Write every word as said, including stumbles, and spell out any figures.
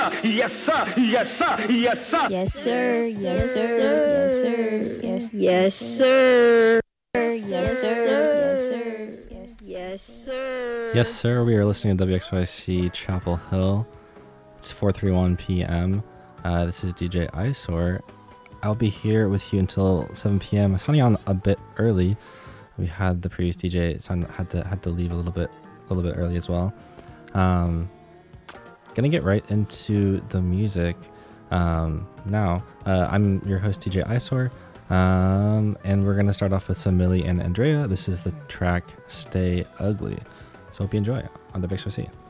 Yes, sir. Yes, sir. Yes, sir. Yes, sir. Yes, sir. Yes, sir. Yes, yes, sir. Yes, sir. Yes, sir. Yes, sir. Yes, sir. We are listening to W X Y C Chapel Hill. It's four thirty-one p.m. Uh, this is D J Eyesore. I'll be here with you until seven p.m. I'm signing on a bit early. We had the previous D J sign, had to had to leave a little bit a little bit early as well. Um, gonna get right into the music um, now. Uh, I'm your host D J Eyesore, um, and we're gonna start off with some Millie and Andrea. This is the track "Stay Ugly." So hope you enjoy on W X Y C.